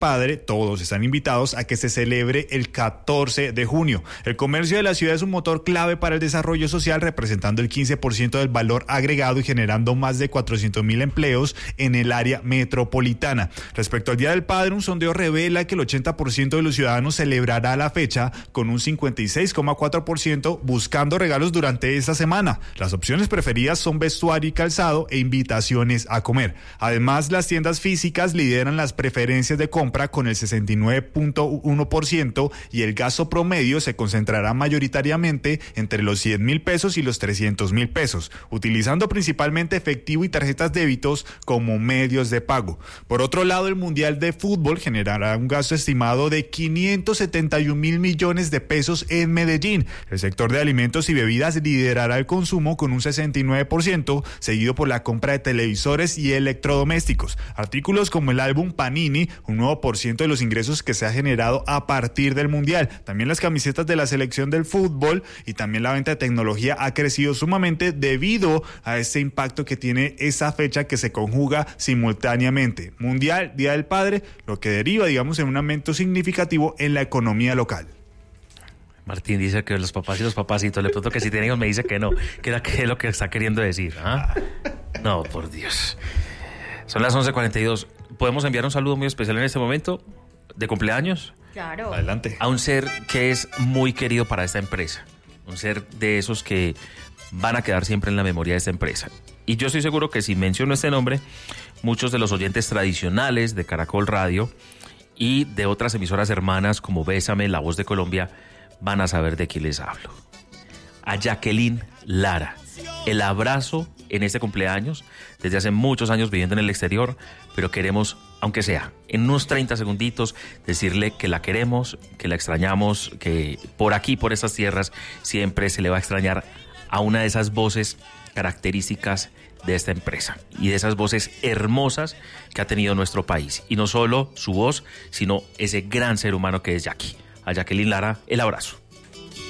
Padre, todos están invitados a que se celebre el 14 de junio. El comercio de la ciudad es un motor clave para el desarrollo social, representando el 15% del valor agregado y generando más de 400.000 empleos en el área metropolitana. Respecto al Día del Padre, un sondeo revela que el 80% de los ciudadanos celebrará la fecha, con un 56,4% buscando regalos durante esta semana. Las opciones preferidas son vestuario y calzado e invitaciones a comer. Además, las tiendas físicas lideran las preferencias de compra con el 69,1% y el gasto promedio se concentrará mayoritariamente entre los 100.000 pesos y los 300.000 pesos, utilizando principalmente efectivo y tarjetas débitos como medios de pago. Por otro lado, el Mundial de Fútbol generará un gasto estimado de 571.000 millones de pesos en Medellín. El sector de alimentos y bebidas liderará el consumo con un 69%, seguido por la compra de televisores y electrodomésticos. Artículos como el álbum Panini, un nuevo por ciento de los ingresos que se ha generado a partir del Mundial. También las camisetas de la selección del fútbol y también la venta de tecnología ha crecido sumamente debido a este impacto que tiene esa fecha que se conjuga simultáneamente. Mundial, Día del Padre, lo que deriva, digamos, en un aumento significativo en la economía local. Martín dice que los papás y los papacitos, le pregunto que si tienen hijos, me dice que no. ¿Qué es lo que está queriendo decir? ¿Ah? No, por Dios. Son las 11:42. ¿Podemos enviar un saludo muy especial en este momento de cumpleaños? Claro. Adelante. A un ser que es muy querido para esta empresa. Un ser de esos que van a quedar siempre en la memoria de esta empresa. Y yo estoy seguro que si menciono este nombre, muchos de los oyentes tradicionales de Caracol Radio y de otras emisoras hermanas como Bésame, La Voz de Colombia, van a saber de quién les hablo. A Jacqueline Lara. El abrazo en este cumpleaños, desde hace muchos años viviendo en el exterior, pero queremos, aunque sea en unos 30 segunditos, decirle que la queremos, que la extrañamos, que por aquí, por esas tierras, siempre se le va a extrañar a una de esas voces características de esta empresa y de esas voces hermosas que ha tenido nuestro país. Y no solo su voz, sino ese gran ser humano que es Jackie. A Jacqueline Lara, el abrazo.